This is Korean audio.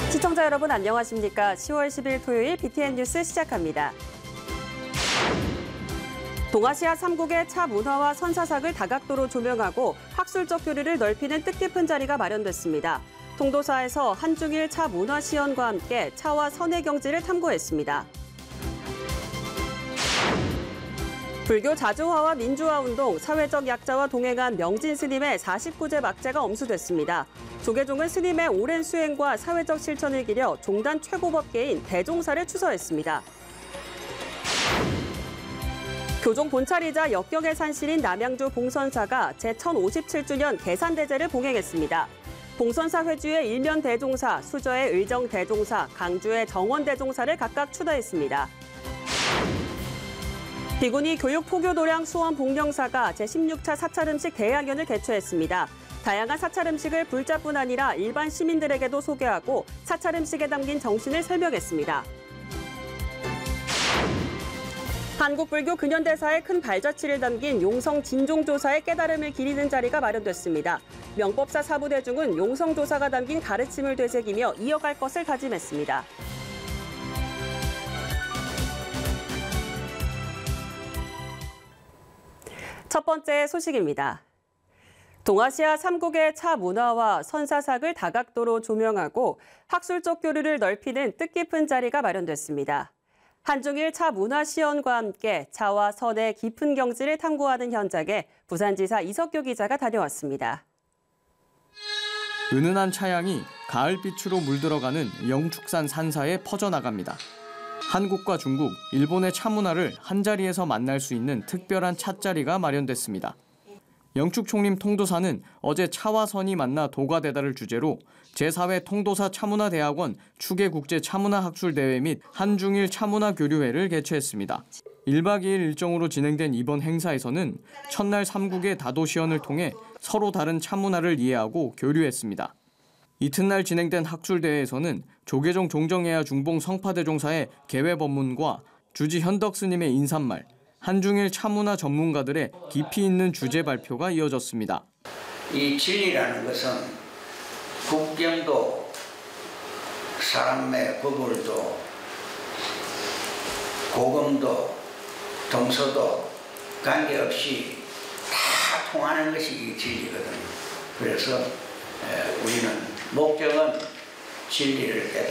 시청자 여러분 안녕하십니까? 10월 10일 토요일 BTN 뉴스 시작합니다. 동아시아 3국의 차 문화와 선사삭을 다각도로 조명하고 학술적 교류를 넓히는 뜻깊은 자리가 마련됐습니다. 통도사에서 한중일 차 문화 시연과 함께 차와 선의 경지를 탐구했습니다. 불교 자주화와 민주화 운동, 사회적 약자와 동행한 명진 스님의 49제 막제가 엄수됐습니다. 조계종은 스님의 오랜 수행과 사회적 실천을 기려 종단 최고법계인 대종사를 추서했습니다. 교종 본찰이자 역경의 산실인 남양주 봉선사가 제1057주년 계산대제를 봉행했습니다. 봉선사 회주의 일면 대종사, 수저의 의정 대종사, 강주의 정원 대종사를 각각 추대했습니다. 비구니 교육포교도량 수원 복령사가 제16차 사찰음식 대양연을 개최했습니다. 다양한 사찰음식을 불자뿐 아니라 일반 시민들에게도 소개하고 사찰음식에 담긴 정신을 설명했습니다. 한국불교 근현대사의 큰 발자취를 담긴 용성 진종조사의 깨달음을 기리는 자리가 마련됐습니다. 명법사 사부대중은 용성조사가 담긴 가르침을 되새기며 이어갈 것을 다짐했습니다. 첫 번째 소식입니다. 동아시아 3국의 차 문화와 선사삭을 다각도로 조명하고 학술적 교류를 넓히는 뜻깊은 자리가 마련됐습니다. 한중일 차 문화 시연과 함께 차와 선의 깊은 경지를 탐구하는 현장에 부산지사 이석규 기자가 다녀왔습니다. 은은한 차향이 가을빛으로 물들어가는 영축산 산사에 퍼져나갑니다. 한국과 중국, 일본의 차 문화를 한자리에서 만날 수 있는 특별한 찻자리가 마련됐습니다. 영축총림 통도사는 어제 차와 선이 만나 도가대다를 주제로 제4회 통도사 차문화대학원 추계국제차문화학술대회 및 한중일 차문화교류회를 개최했습니다. 1박 2일 일정으로 진행된 이번 행사에서는 첫날 3국의 다도시연을 통해 서로 다른 차문화를 이해하고 교류했습니다. 이튿날 진행된 학술대회에서는 조계종 종정예하 중봉 성파대종사의 개회법문과 주지 현덕 스님의 인사말, 한중일 차문화 전문가들의 깊이 있는 주제 발표가 이어졌습니다. 이 진리라는 것은 국경도 사람의 구불도 고금도 동서도 관계없이 다 통하는 것이 이 진리거든요. 그래서 우리는 목적은 진리를 깨달아